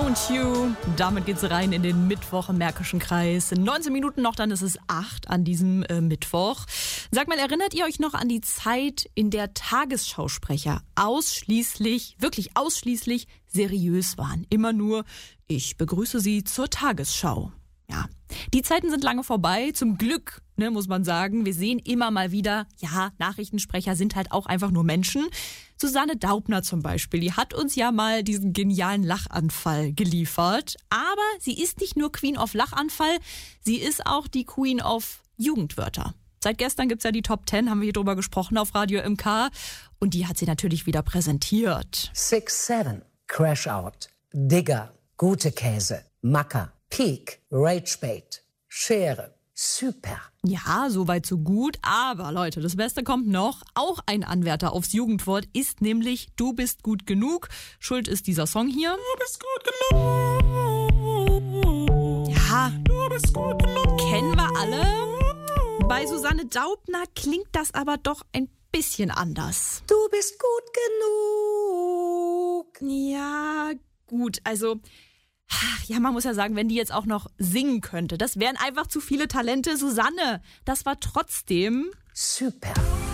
Don't You. Damit geht's rein in den Mittwoch im Märkischen Kreis. 19 Minuten noch, dann ist es 8 an diesem Mittwoch. Sag mal, erinnert ihr euch noch an die Zeit, in der Tagesschausprecher wirklich ausschließlich seriös waren? Immer nur, ich begrüße Sie zur Tagesschau. Ja, die Zeiten sind lange vorbei. Zum Glück, muss man sagen. Wir sehen immer mal wieder, ja, Nachrichtensprecher sind halt auch einfach nur Menschen. Susanne Daubner zum Beispiel, die hat uns ja mal diesen genialen Lachanfall geliefert. Aber sie ist nicht nur Queen of Lachanfall, sie ist auch die Queen of Jugendwörter. Seit gestern gibt's ja die Top 10, haben wir hier drüber gesprochen auf Radio MK. Und die hat sie natürlich wieder präsentiert. 6-7, Crash Out, Digger, gute Käse, Macker, Peak, Ragebait, Schere, super. Ja, soweit so gut. Aber Leute, das Beste kommt noch. Auch ein Anwärter aufs Jugendwort ist nämlich Du bist gut genug. Schuld ist dieser Song hier. Du bist gut genug. Ja, du bist gut genug. Kennen wir alle. Bei Susanne Daubner klingt das aber doch ein bisschen anders. Du bist gut genug. Ja, gut, also... Ja, man muss ja sagen, wenn die jetzt auch noch singen könnte, das wären einfach zu viele Talente. Susanne, das war trotzdem... super.